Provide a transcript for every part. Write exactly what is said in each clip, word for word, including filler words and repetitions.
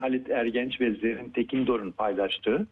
Halit Ergenç ve Zerrin Tekindor'un paylaştığı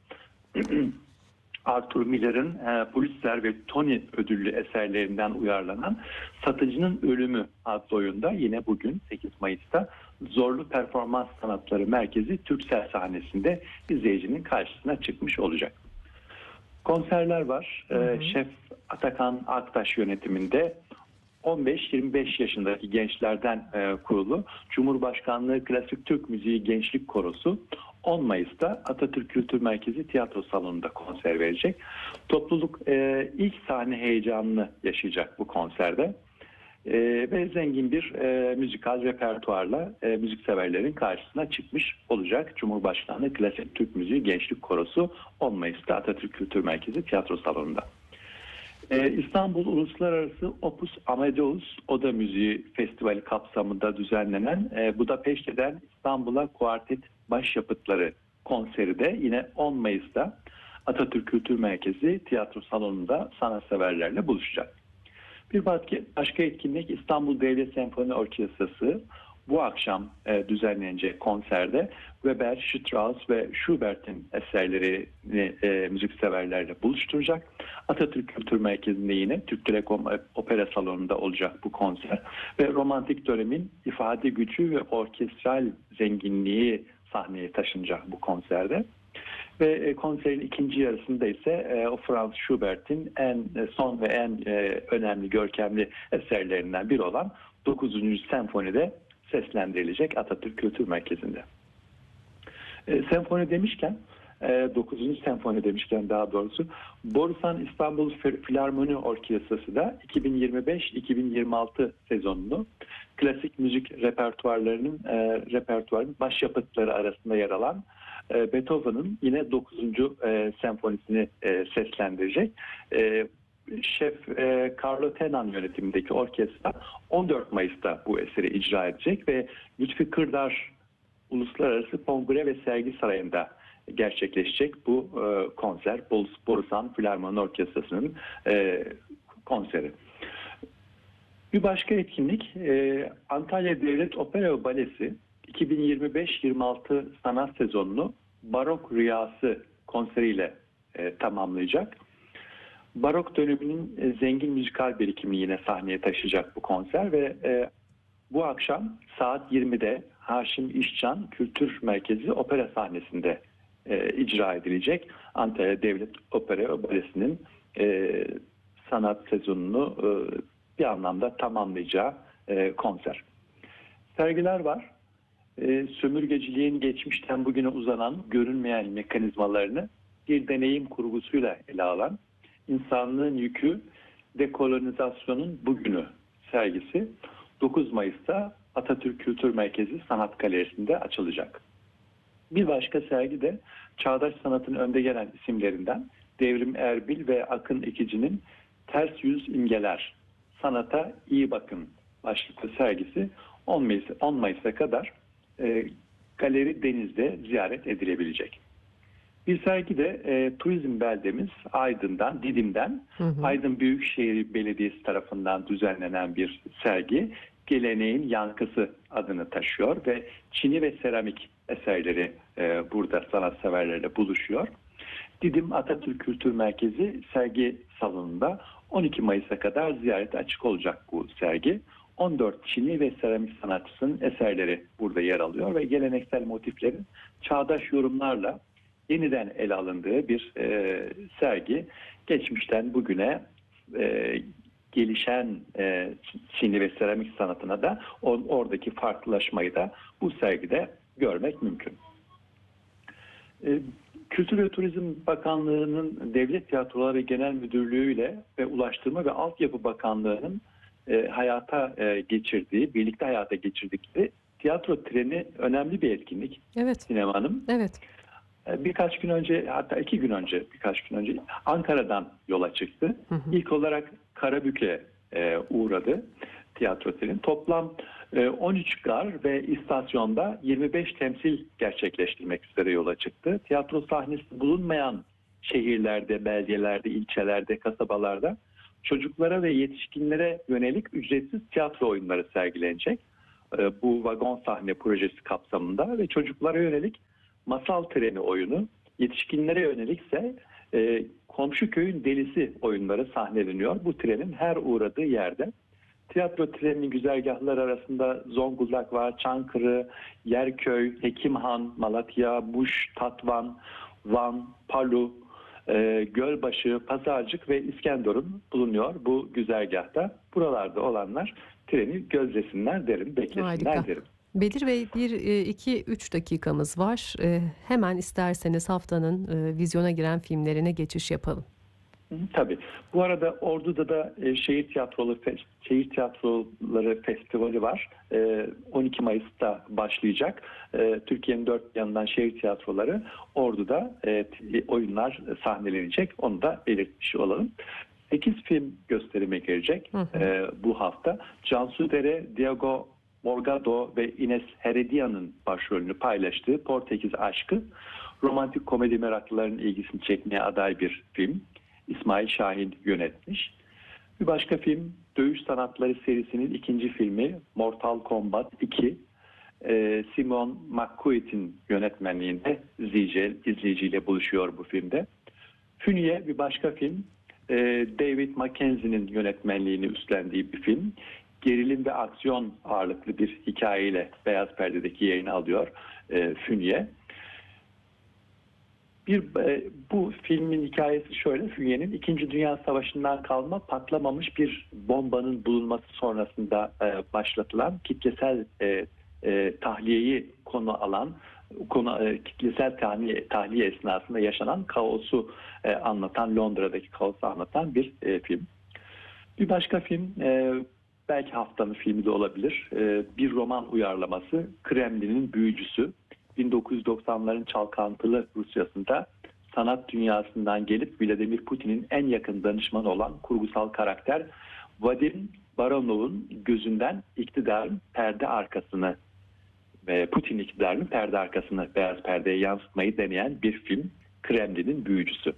Arthur Miller'ın e, Pulitzer ve Tony ödüllü eserlerinden uyarlanan Satıcının Ölümü adlı oyunda yine bugün sekiz Mayıs'ta Zorlu Performans Sanatları Merkezi Türksel sahnesinde izleyicinin karşısına çıkmış olacak. Konserler var. Hı hı. Şef Atakan Aktaş yönetiminde on beş yirmi beş yaşındaki gençlerden e, kurulu Cumhurbaşkanlığı Klasik Türk Müziği Gençlik Korosu on Mayıs'ta Atatürk Kültür Merkezi Tiyatro Salonu'nda konser verecek. Topluluk e, ilk sahne heyecanını yaşayacak bu konserde. E, ve zengin bir e, müzikal repertuarla e, müzikseverlerin karşısına çıkmış olacak. Cumhurbaşkanlığı Klasik Türk Müziği Gençlik Korosu on Mayıs'ta Atatürk Kültür Merkezi Tiyatro Salonu'nda. Ee, İstanbul Uluslararası Opus Amadeus Oda Müziği Festivali kapsamında düzenlenen e, Budapeşte'den İstanbul'a Kuartet Başyapıtları konseri de yine on Mayıs'ta Atatürk Kültür Merkezi Tiyatro Salonu'nda sanatseverlerle buluşacak. Bir başka etkinlik İstanbul Devlet Senfoni Orkestrası bu akşam e, düzenlenecek konserde Weber, Strauss ve Schubert'in eserlerini e, müzikseverlerle buluşturacak. Atatürk Kültür Merkezi'nde yine Türk Telekom Opera Salonu'nda olacak bu konser ve romantik dönemin ifade gücü ve orkestral zenginliği sahneye taşınacak bu konserde. Ve e, konserin ikinci yarısında ise e, o Franz Schubert'in en e, son ve en e, önemli görkemli eserlerinden biri olan dokuzuncu Senfoni'de seslendirilecek Atatürk Kültür Merkezi'nde. E, senfoni demişken, e, dokuzuncu Senfoni demişken daha doğrusu, Borusan İstanbul Filarmoni Orkestrası da iki bin yirmi beş iki bin yirmi altı sezonunu klasik müzik repertuarlarının e, repertuarının başyapıtları arasında yer alan e, Beethoven'ın yine dokuzuncu E, senfonisini e, seslendirecek. E, Şef e, Carlo Tenan yönetimindeki orkestra on dört Mayıs'ta bu eseri icra edecek ve Lütfi Kırdar Uluslararası Kongre ve Sergi Sarayı'nda gerçekleşecek bu e, konser. Borusan Filarmoni Orkestrası'nın e, konseri. Bir başka etkinlik e, Antalya Devlet Opera ve Balesi iki bin yirmi beş yirmi altı sanat sezonunu Barok Rüyası konseriyle e, tamamlayacak. Barok döneminin e, zengin müzikal birikimini yine sahneye taşıyacak bu konser ve e, bu akşam saat yirmide Haşim İşcan Kültür Merkezi Opera sahnesinde e, icra edilecek. Antalya Devlet Opera ve Balesi'nin e, sanat sezonunu e, bir anlamda tamamlayacağı e, konser. Sergiler var. E, sömürgeciliğin geçmişten bugüne uzanan görünmeyen mekanizmalarını bir deneyim kurgusuyla ele alan İnsanlığın Yükü Dekolonizasyonun Bugünü sergisi dokuz Mayıs'ta Atatürk Kültür Merkezi Sanat Galerisi'nde açılacak. Bir başka sergi de çağdaş sanatın önde gelen isimlerinden Devrim Erbil ve Akın Ekici'nin Ters Yüz İmgeler, Sanata İyi Bakın başlıklı sergisi on Mayıs, on Mayıs'a kadar e, Galeri Deniz'de ziyaret edilebilecek. Bir sergi de e, turizm beldemiz Aydın'dan, Didim'den, hı hı. Aydın Büyükşehir Belediyesi tarafından düzenlenen bir sergi. Geleneğin Yankısı adını taşıyor ve çini ve seramik eserleri e, burada sanatseverlerle buluşuyor. Didim Atatürk Kültür Merkezi sergi salonunda on iki Mayıs'a kadar ziyarete açık olacak bu sergi. on dört çini ve seramik sanatçısının eserleri burada yer alıyor ve geleneksel motiflerin çağdaş yorumlarla yeniden ele alındığı bir e, sergi. Geçmişten bugüne e, gelişen e, çini ve seramik sanatına da on, oradaki farklılaşmayı da bu sergide görmek mümkün. E, Kültür ve Turizm Bakanlığı'nın Devlet Tiyatroları Genel Müdürlüğü ile ve Ulaştırma ve Altyapı Bakanlığı'nın e, hayata e, geçirdiği, birlikte hayata geçirdikleri tiyatro treni önemli bir etkinlik. Evet. Sinem Hanım. Evet. Birkaç gün önce, hatta iki gün önce, birkaç gün önce Ankara'dan yola çıktı. Hı hı. İlk olarak Karabük'e e, uğradı tiyatro treni. Toplam e, on üç gar ve istasyonda yirmi beş temsil gerçekleştirmek üzere yola çıktı. Tiyatro sahnesi bulunmayan şehirlerde, beldelerde, ilçelerde, kasabalarda çocuklara ve yetişkinlere yönelik ücretsiz tiyatro oyunları sergilenecek. e, bu vagon sahne projesi kapsamında ve çocuklara yönelik Masal Treni oyunu, yetişkinlere yönelikse e, Komşu Köyün Delisi oyunları sahneleniyor. Bu trenin her uğradığı yerde. Tiyatro treninin güzergahları arasında Zonguldak var, Çankırı, Yerköy, Hekimhan, Malatya, Muş, Tatvan, Van, Palu, e, Gölbaşı, Pazarcık ve İskenderun bulunuyor bu güzergahta. Buralarda olanlar treni gözlesinler derim, beklesinler Harika. derim. Bedir Bey, bir, iki, üç dakikamız var. Hemen isterseniz haftanın vizyona giren filmlerine geçiş yapalım. Tabii. Bu arada Ordu'da da şehir tiyatroları şehir tiyatroları festivali var. on iki Mayıs'ta başlayacak. Türkiye'nin dört yanından şehir tiyatroları Ordu'da oyunlar sahnelenecek. Onu da belirtmiş olalım. sekiz film gösterime girecek hı hı. bu hafta. Cansu Dere, Diego Morgado ve Ines Heredia'nın başrolünü paylaştığı Portekiz Aşkı, romantik komedi meraklılarının ilgisini çekmeye aday bir film. İsmail Şahin yönetmiş. Bir başka film, Dövüş Sanatları serisinin ikinci filmi Mortal Kombat iki. Ee, Simon McQuaid'in yönetmenliğinde izleyici, izleyiciyle buluşuyor bu filmde. Fünye bir başka film, e, David Mackenzie'nin yönetmenliğini üstlendiği bir film. Gerilim ve aksiyon ağırlıklı bir hikayeyle beyaz perdedeki yayını alıyor e, Fünye. Bir, e, bu filmin hikayesi şöyle: Fünye'nin İkinci Dünya Savaşı'ndan kalma patlamamış bir bombanın bulunması sonrasında e, başlatılan kitlesel e, e, tahliyeyi konu alan, konu e, kitlesel tahliye, tahliye esnasında yaşanan kaosu e, anlatan, Londra'daki kaosu anlatan bir e, film. Bir başka film, e, belki haftanın filmi de olabilir, e, bir roman uyarlaması, Kremlin'in Büyücüsü. bin dokuz yüz doksanların çalkantılı Rusyasında sanat dünyasından gelip Vladimir Putin'in en yakın danışmanı olan kurgusal karakter Vadim Baranov'un gözünden iktidarın perde arkasını ve Putin iktidarının perde arkasını beyaz perdeye yansıtmayı deneyen bir film, Kremlin'in Büyücüsü.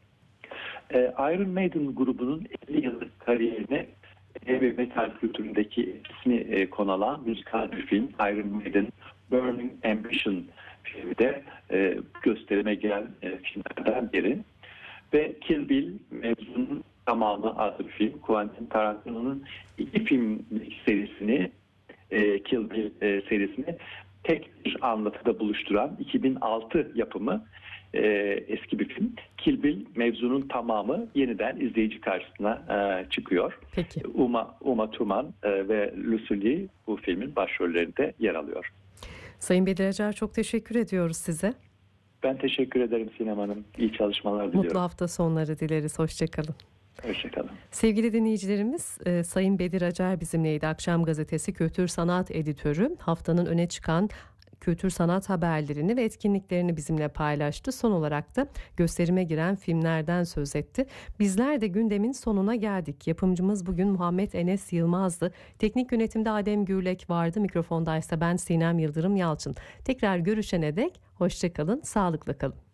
Iron Maiden grubunun elli yıllık kariyerine heavy metal kültüründeki etkisini konu alan müzikal bir film, Iron Maiden Burning Ambition filmi de e, gösterime gelen e, filmlerden biri. Ve Kill Bill mevzunun tamamı adlı bir film. Quentin Tarantino'nun iki film serisini, e, Kill Bill e, serisini tek bir anlatıda buluşturan iki bin altı yapımı e, eski bir film. Kill Bill mevzunun tamamı yeniden izleyici karşısına e, çıkıyor. Peki. Uma, Uma Thurman e, ve Lucy Liu bu filmin başrollerinde yer alıyor. Sayın Bedir Acar, çok teşekkür ediyoruz size. Ben teşekkür ederim Sinem Hanım. İyi çalışmalar diliyorum. Mutlu hafta sonları dileriz. Hoşçakalın. Hoşçakalın. Sevgili dinleyicilerimiz, e, Sayın Bedir Acar bizimleydi. Akşam Gazetesi Kültür Sanat Editörü haftanın öne çıkan kültür sanat haberlerini ve etkinliklerini bizimle paylaştı. Son olarak da gösterime giren filmlerden söz etti. Bizler de gündemin sonuna geldik. Yapımcımız bugün Muhammed Enes Yılmaz'dı. Teknik yönetimde Adem Gürlek vardı. Mikrofondaysa ben Sinem Yıldırım Yalçın. Tekrar görüşene dek hoşça kalın, sağlıkla kalın.